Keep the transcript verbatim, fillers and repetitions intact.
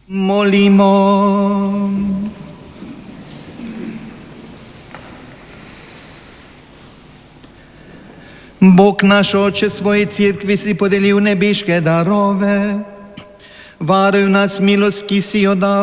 Molimo. Bog naš Oče, svoje cerkvi si podelil nebeške darove. Varuj nas, milost, ki si jo dal